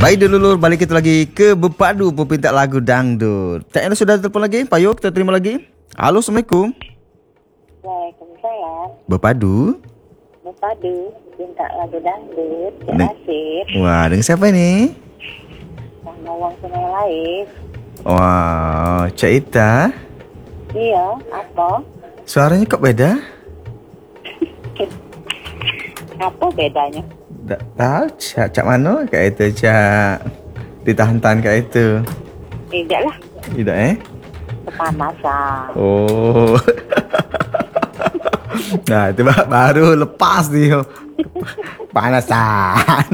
Baik dulu lur, balik kita lagi ke Bepadu peminta lagu dangdut. Tak ada sudah telepon lagi, Pak Yuk, kita terima lagi. Halo, Assalamualaikum. Waalaikumsalam. Bepadu. Bepadu, minta lagu dangdut, Cik Asif. Wah, dengan siapa ini? Sama Wong Sungai Laif. Wah, Cik Ita. Iya, apa? Suaranya kok beda? Apa bedanya? Tak tahu, cak mana kayak itu, cak ditahan-tahan kayak itu. Tidak lah, Tidak kepanasan. Oh. Nah, itu baru lepas dia. Panasan.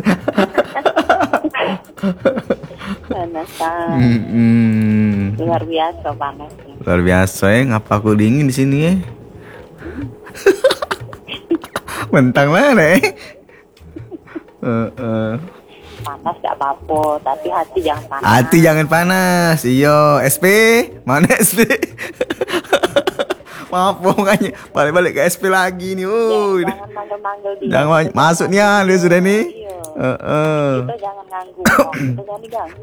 Panasan. Luar biasa panasnya. Luar biasa ya, ngapa aku dingin di sini ya? Mentang mana ya? Panas gak apa-apa, tapi hati jangan panas. Hati jangan panas. Iyo, SP, mana SP? Maaf pokoknya, balik-balik ke SP lagi nih. Oh, Jangan manggil-manggil dia. jangan masuk nih ya, dia sudah nih. Iya. Kita jangan ganggu, kita jangan diganggu.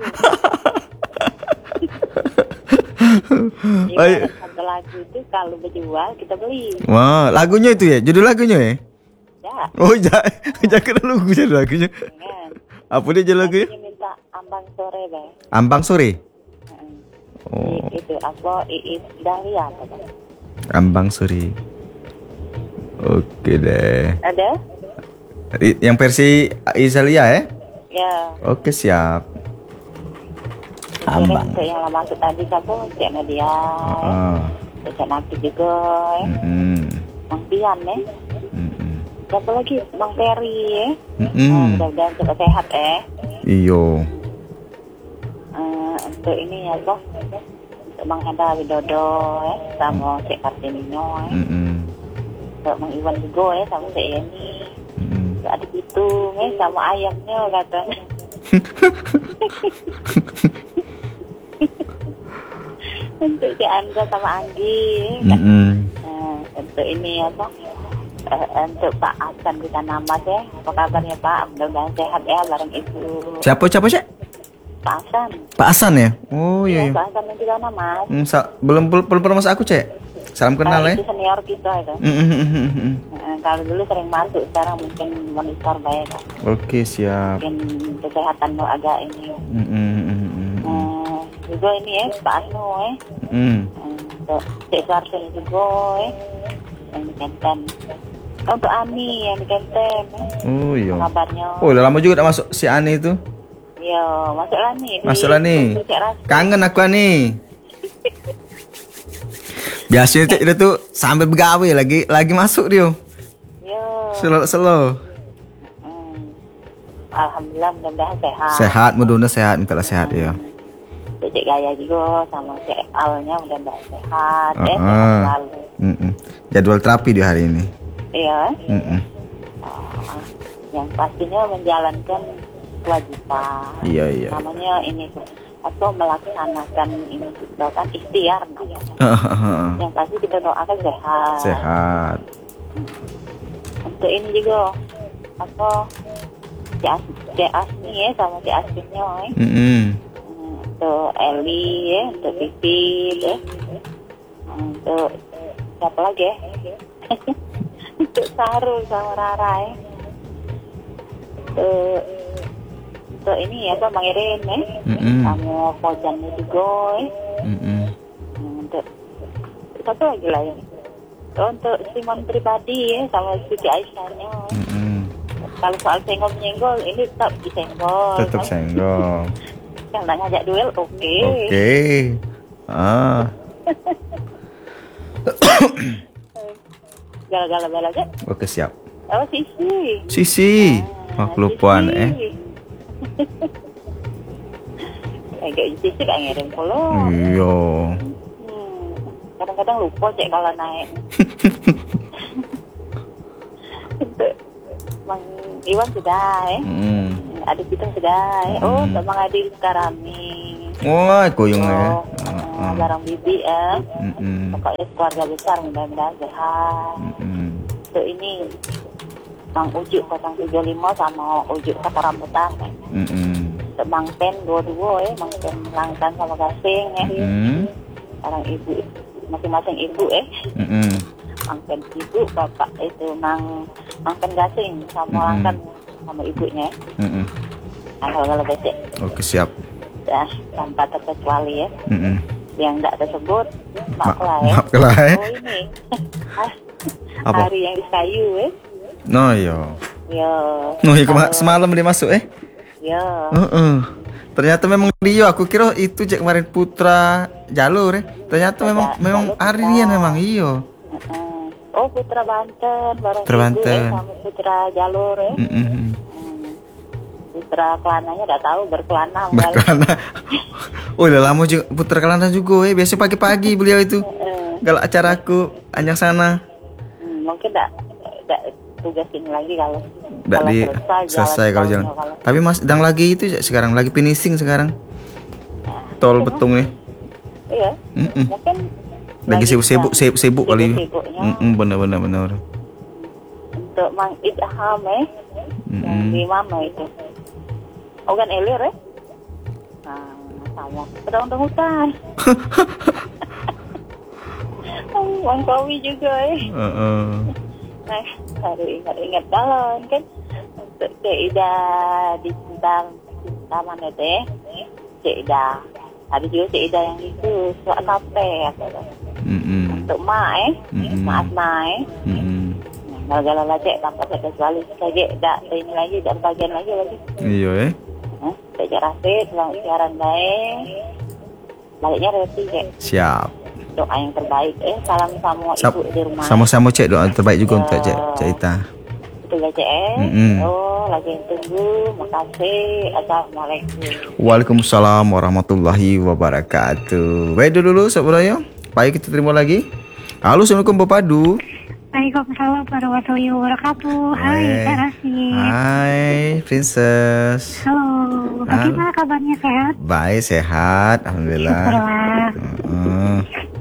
Ayo. Satu lagu itu kalau berjual kita beli. Wah, lagunya itu ya, judul lagunya ya? Ya, Oh, jangan kenal judul lagunya. kan. Apa dia judul lagunya? Ini minta ambang sore, Bang. Ambang Sore. Oh. Itu apa? Iis Dahlia apa kan? Ambang Sore. Oke deh. Ada? Yang versi Isalia ya? Ya. Oke, siap. Ambang. Ambang. Yang lama masuk tadi siapa? Cik Nadia. Cik Nabi juga. Bang Pian ya. Siapa lagi? Bang Peri ya. Mudah-mudahan cepat sehat ya. Iyo. Untuk ini ya Bang. Untuk Bang Hendra Widodo ya. Sama Cik Kartinino ya. Untuk Bang Iwan juga ya. Sama Cik Yeni. Untuk adik itu ya. Sama ayamnya katanya. Untuk Cik Andra sama Anggi ya. Untuk ini ya Bang. Untuk Pak Hasan kita nama ya. Apa kabarnya Pak? Mudah-mudahan sehat ya bareng ibu. Siapa Cek? Pak Hasan. Pak Hasan ya? Oh iya. Pak Hasan yang kita nama. Belum pernah masuk aku, Cek. Salam kenal ya. Itu senior kita itu. Kalau dulu sering masuk, sekarang mungkin monitor baik kan. Oke, siap. Mungkin kesehatan lo agak ini. Juga ini ya Pak Anu ya. Untuk Cik Suarsin juga ya. Yang di Kenten. Untuk Ani yang di Kenten. Oh iya. Kabarnya. Oh, udah lama juga tak masuk si Ani itu. Iya, masuklah nih. Masuklah nih. Kangen aku Ani. Biasanya Cek dia tuh sambil begawe lagi masuk dia. Iya. Slow. Alhamdulillah mudah-mudahan sehat. Sehat, mudah-mudahan sehat, minta sehat ya. Cik Gaya juga sama Cik Alnya mudah-mudahan sehat ya. Selalu. Jadwal terapi di hari ini. Iya. Yang pastinya menjalankan kewajiban. Iya. Namanya ini atau melaksanakan ini juga kan ikhtiar namanya. Yang pasti kita doakan sehat. Sehat. Untuk ini juga apa Cik Asmi ya sama Cik Asminya ya. Untuk Eli ya, untuk Pipi ya. Untuk siapa lagi ya? Untuk Sarul sama Rara ya. Untuk ini ya Pak Mangirin ya. Sama Pojannya juga ya. Untuk satu lagi lah ya. Untuk Simon pribadi ya sama Siti Aisyahnya. Kalau soal senggol-nyenggol ini tetap disenggol. Tetap senggol. Yang nak ngajak duel oke. Gala-gala aja. Oke, siap. Oh, Sisi. Kelupaan Kayak Sisi gak ngirim polo. Iya. Kadang-kadang lupa Cek kalau naik. Bang Iwan sudah ya. Adik kita sudah ya. Oh, Bang Adil Karami. Wah, koyong ya. Barang bibi ya. Pokoknya keluarga besar mudah-mudahan sehat. Itu ini Bang Ujuk 075 sama Ujuk kata rambutan. Untuk Mang Pen dua-dua Mang Pen Langkan sama Gasing Sekarang ibu masing-masing ibu Mang Pen ibu, bapak itu Mang Pen Gasing sama Langkan sama ibunya. Kalau becek. Oke, siap. Ya, tanpa terkecuali ya. Yang tidak tersebut maaflah ya. Maaflah ya. Oh ini Apa? hari yang di kayu No yo. Ya. No, semalam dia masuk Ya. Ternyata memang dia, aku kira itu cek kemarin Putra Jalur Ternyata memang Aryan memang iyo. Oh, Putra Banten bareng Putra Banten. sama Putra Jalur Putra Kelananya enggak tahu berkelana. Oh, udah lama juga Putra Kelana juga biasa pagi-pagi beliau itu. Kalau acara aku anjang sana. Mungkin enggak tugasin lagi kalau selesai kalau jalan. Tapi Mas sedang lagi itu sekarang lagi finishing sekarang. Tol Betung nih. Iya. Mungkin lagi sibuk kali. Benar. Untuk Mang Idham yang di mana itu? Ogan Elir Nah, sama pedang hutan. Mang Kowi juga Nah, baru ingat kalau kan untuk Cik Ida di Taman itu Cik Ida. Ada juga Cik Ida yang itu suat kafe untuk Mak Mak Asma Gala-gala cek tanpa terkecuali saja tak ini lagi dan bagian lagi. Iya Cek Rasid bilang siaran baik. Baliknya reti cek. Siap. Doa yang terbaik salam sama ibu di rumah. Sama-sama cek doa terbaik juga untuk cek Ita. Betul ya cek. Oh lagi tunggu. Makasih. Assalamualaikum. Waalaikumsalam warahmatullahi wabarakatuh. Baik dulu Saburaya. Baik kita terima lagi. Halo, Assalamualaikum Bapak Padu. Waalaikumsalam warahmatullahi wabarakatuh. Hai Kak Rasid. Hai Princess. Halo. Bagaimana kabarnya, sehat? Baik, sehat, alhamdulillah. Syukurlah.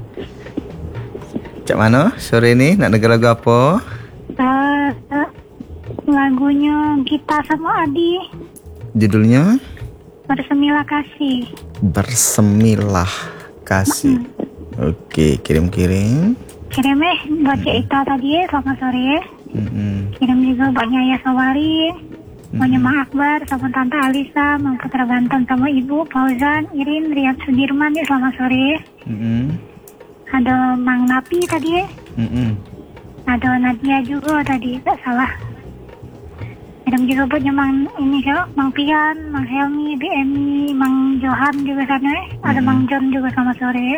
Cak mana sore ini nak dengar lagu apa? Lagunya Gita sama Adi. Judulnya? Bersemilah Kasih. Bersemilah Kasih. Oke, kirim. Kirim buat Cik Ita tadi selamat sore. Kirim juga buat Nyaya Sawari, buatnya Mang Akbar sama Tante Alisa, Mang Putra Banten sama Ibu Fauzan, Irin, Riyad Sudirman selamat sore. Ada Mang Napi tadi ada Nadia juga tadi, tak salah. Kirim juga buatnya Mang ini Mang Pian, Mang Helmi, BMI, Mang Johan juga sana ada Mang John juga selamat sore.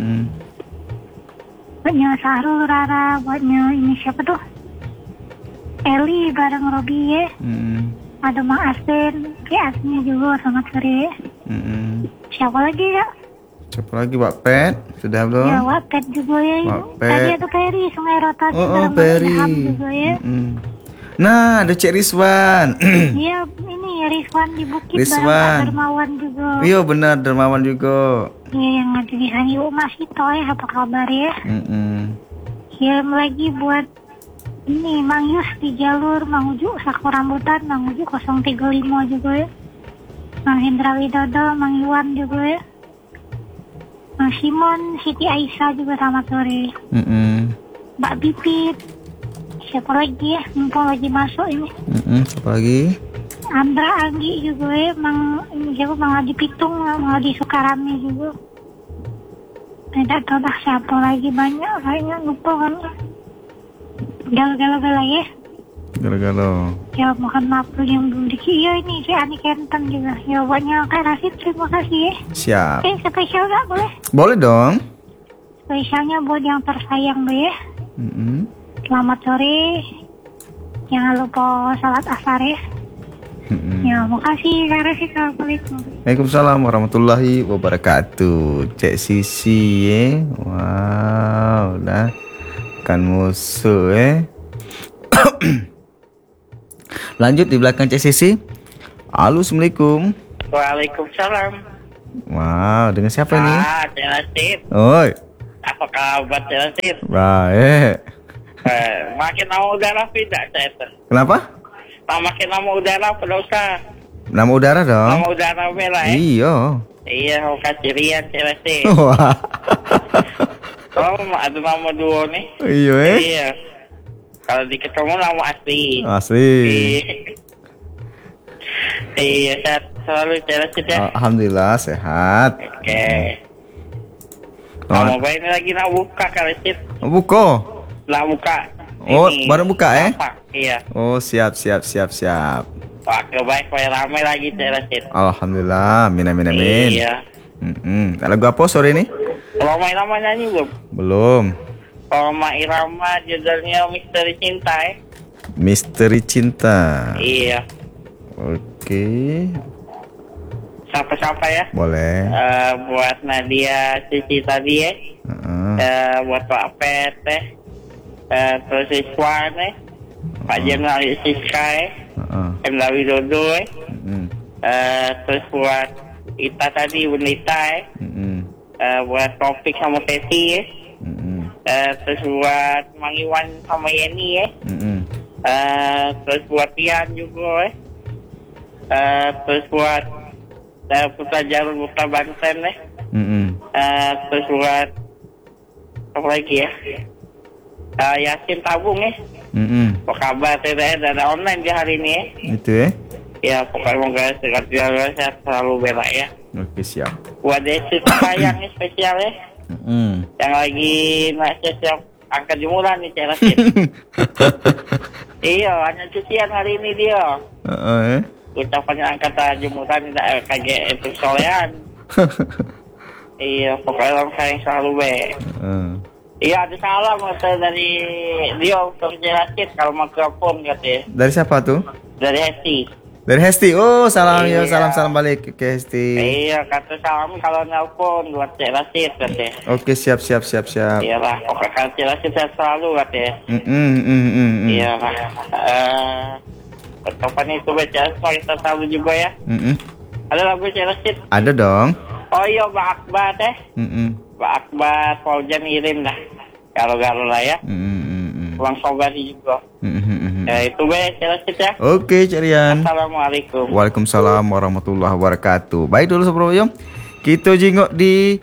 Buatnya Sahrul Rara, buatnya ini siapa tuh? Eli bareng Robi ada Mang Aspen, Ki Asmi juga selamat sore. Siapa lagi ya? Siapa lagi Pak Pet? Sudah belum? Ya Wak Pet juga ya. Tadi ada Peri Sungai Rotasi Peri juga ya. Nah ada Cik Rizwan. Iya ini Rizwan di Bukit Rizwan. bareng Dermawan juga. Iya benar Dermawan juga. Iya yang ngaji di sana Ibu masih toh ya, apa kabar ya? Kirim lagi buat ini Mang Yus di jalur Mang Uju Saku Rambutan, Mang Uju 035 juga ya. Mang Hendra Widodo, Mang Iwan juga ya. Mang Simon, Siti Aisyah juga selamat sore. Mbak Bipit. Siapa lagi ya? Mumpung lagi masuk ini. Siapa lagi? Andra Anggi juga ya. Mang ini siapa? Mang Adi Pitung, Mang Adi Sukarami juga. Tidak tahu dah siapa lagi, banyak kayaknya lupa kan. Galau-galau ya. Galau-galau. Ya mohon maaf yang belum iya ini si Ani Kenten juga. Ya banyak Kak Rasid, terima kasih ya. Siap. Spesial gak boleh? Boleh dong. Spesialnya buat yang tersayang ya. Selamat sore. Jangan lupa salat asar ya. Ya makasih Kak Rasid. Assalamualaikum. Waalaikumsalam warahmatullahi wabarakatuh. Cek Sisi wow dah kan musuh Lanjut di belakang Cek Sisi. Halo, Assalamualaikum. Waalaikumsalam. Wow, dengan siapa ini? Nasib. Oi. Apa kabar Nasib? Baik. Makin lama udara tidak saya. Kenapa? Makin lama udara pada usah. Nama udara dong. Nama udara merah ya. Iya. Iya, mau kasih Rian Cerasit. Wah. Oh, ada nama duo nih. Iya Iya. Kalau diketemu nama asli. Asli. Iya, sehat selalu Cerasit ya. Alhamdulillah sehat. Oke. Mau ini lagi nak buka Cerasit. Buka. Nak buka. Oh, Ini, baru buka apa? Iya. Oh, siap. Wah, kebaik ramai lagi Cerasit. Alhamdulillah, amin. Iya. Lagu apa sore ini? Roma Irama nyanyi belum? Belum. Roma Irama judulnya Misteri Cinta ya. Misteri Cinta. Iya. Oke. Siapa ya? Boleh. Buat Nadia Cici tadi ya. Buat Pak Pet terus Iswan ya. Pak Jenderal Siska ya. Emla Widodo ya. Terus buat Ita tadi Bundita ya. Buat Topik sama Teti ya. Terus buat Mang Iwan sama Yeni ya. Terus buat Tian juga ya. Terus buat Putra Jarul Putra Banten ya. Terus buat apa lagi ya? Yasin Tabung ya. Apa kabar tidak ada online di hari ini ya? Itu ya. Ya pokoknya moga sehat selalu berak ya. Oke, siap. Buat Desi sayang spesial ya. Yang lagi siap angkat jemuran nih Cerasit. Iya, hanya cucian hari ini dia. Ucapannya angkat jemuran tidak kaget itu solehan. Iya, pokoknya orang sayang selalu baik. Iya, ada salam dari dia untuk Cerasit kalau mau ke phone katanya. Dari siapa tuh? Dari Hesti. Dari Hesti. Oh, salam Iya. salam balik ke Hesti. Iya, kata salam kalau nelpon buat Cerasit katanya. Oke, siap. Iya lah, pokoknya kan Cerasit saya selalu katanya. Iya lah. Kapan itu baca kita tahu juga ya. Ada lagu Cerasit? Ada dong. Oh iya, Pak Akbar teh. Pak Akbar Fauzan Irin dah. Galau-galau lah ya. Ulang Sobari juga. Ya itu Cerasit ya. Oke, Cerian. Assalamualaikum. Waalaikumsalam warahmatullahi wabarakatuh. Baik dulu Sob Royong. Kita jengok di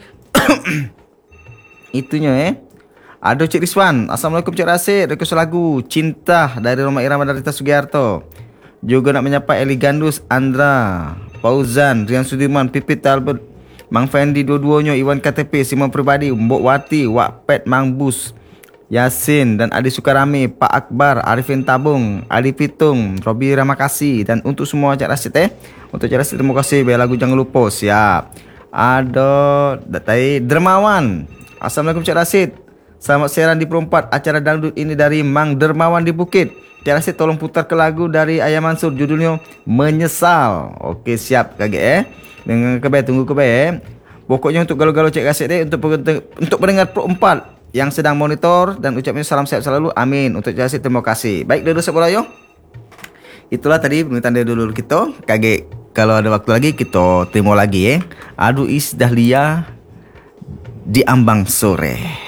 itunya ya. Ada Cik Rizwan. Assalamualaikum Cik Rasid. Request lagu Cinta dari Roma Irama dari Rita Sugiarto. Juga nak menyapa Eli Gandus, Andra, Fauzan, Rian Sudirman, Pipit Albert, Mang Fendi dua-duanya, Iwan KTP, Simon Pribadi, Mbok Wati, Wak Pet, Mang Bus, Yasin dan Adi Sukarami, Pak Akbar, Arifin Tabung, Adi Pitung, Robi Ramakasi, dan untuk semua Cik Rasid untuk Cik Rasid terima kasih. Biar lagu jangan lupa. Siap. Ada datai Dermawan. Assalamualaikum Cik Rasid. Selamat siaran di Perempat. Acara dangdut ini dari Mang Dermawan di Bukit. Cik Rasid tolong putar ke lagu dari Ayah Mansur, judulnya Menyesal. Oke, siap kaget dengan kebe, tunggu kebe. Pokoknya untuk galau-galau Cik Rasid untuk pendengar Perempat yang sedang monitor, dan ucapnya salam sehat selalu, amin. Untuk Cik Rasid terima kasih. Baik dulu sebolayo. Itulah tadi permintaan dari dulu kita. Kaget kalau ada waktu lagi kita terima lagi ya. Adu Is Dahlia di Ambang Sore.